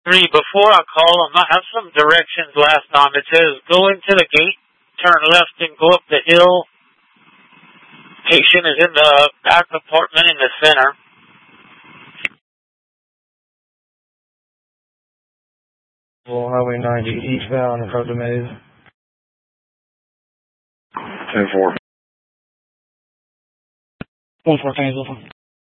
Before I call them, I have some directions last time. It says go into the gate, turn left, and go up the hill. Patient is in the back apartment in the center. Well, Highway 90 eastbound across the maze. 10-4. 1-4, Painesville.